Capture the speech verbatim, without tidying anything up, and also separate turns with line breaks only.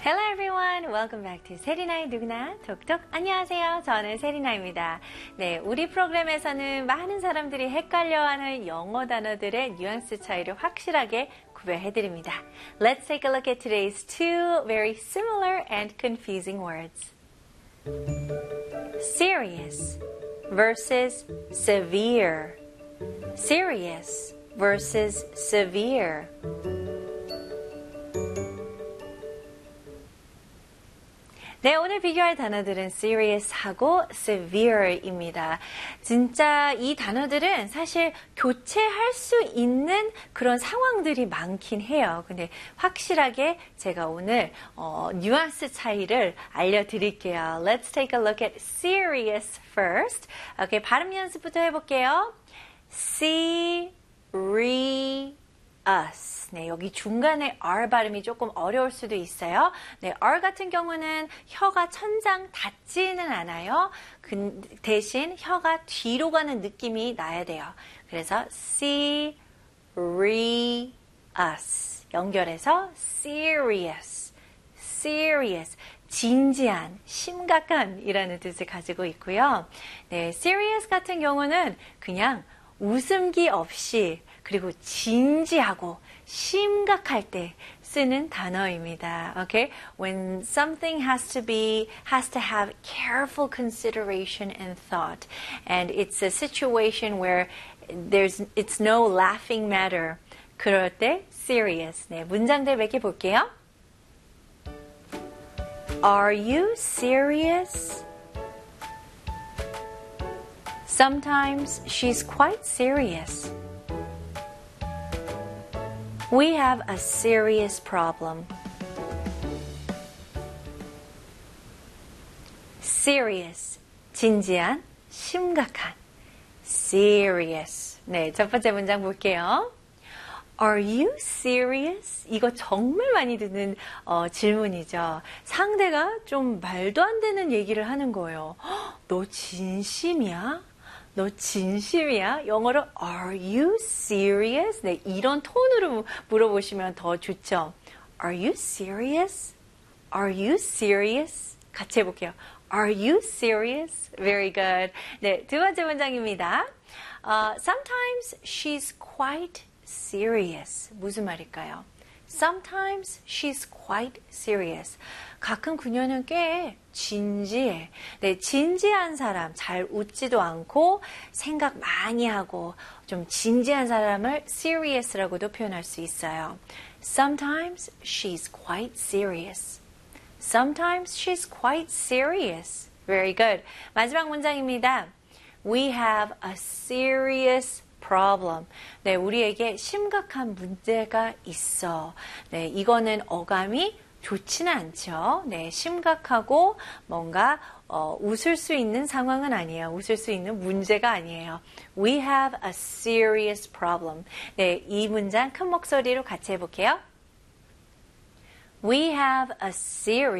Hello everyone, welcome back to 세리나의 누구나 톡톡. 안녕하세요, 저는 세리나입니다. 네, 우리 프로그램에서는 많은 사람들이 헷갈려하는 영어 단어들의 뉘앙스 차이를 확실하게 구별해드립니다. Let's take a look at today's two very similar and confusing words. Serious versus severe. Serious versus severe. 네, 오늘 비교할 단어들은 serious하고 severe입니다. 진짜 이 단어들은 사실 교체할 수 있는 그런 상황들이 많긴 해요. 근데 확실하게 제가 오늘 어, 뉘앙스 차이를 알려드릴게요. Let's take a look at serious first. 오케이, 발음 연습부터 해볼게요. serious. 네, 여기 중간에 R 발음이 조금 어려울 수도 있어요. 네, R 같은 경우는 혀가 천장 닿지는 않아요. 그 대신 혀가 뒤로 가는 느낌이 나야 돼요. 그래서 serious 연결해서 serious, serious. 진지한, 심각한 이라는 뜻을 가지고 있고요. 네, serious 같은 경우는 그냥 웃음기 없이 그리고 진지하고 심각할 때 쓰는 단어입니다. Okay? When something has to be, has to have careful consideration and thought. And it's a situation where there's, it's no laughing matter. 그럴 때 serious. 네, 문장들 몇 개 볼게요. Are you serious? Sometimes she's quite serious. We have a serious problem. Serious, 진지한, 심각한. Serious. 네, 첫 번째 문장 볼게요. Are you serious? 이거 정말 많이 듣는 어, 질문이죠. 상대가 좀 말도 안 되는 얘기를 하는 거예요. 너 진심이야? 너 진심이야? 영어로 Are you serious? 네, 이런 톤으로 물어보시면 더 좋죠. Are you serious? Are you serious? 같이 해볼게요. Are you serious? Very good. 네, 두 번째 문장입니다. Uh, sometimes she's quite serious. 무슨 말일까요? Sometimes she's quite serious. 가끔 그녀는 꽤 진지해. 네, 진지한 사람, 잘 웃지도 않고 생각 많이 하고 좀 진지한 사람을 serious라고도 표현할 수 있어요. Sometimes she's quite serious. Sometimes she's quite serious. Very good. 마지막 문장입니다. We have a serious problem. 네, 우리에게 심각한 문제가 있어. 네, 이거는 어감이 좋지는 않죠. 네, 심각하고 뭔가 어, 웃을 수 있는 상황은 아니에요. 웃을 수 있는 문제가 아니에요. We have a serious problem. 네, 이 문장 큰 목소리로 같이 해볼게요. We have a serious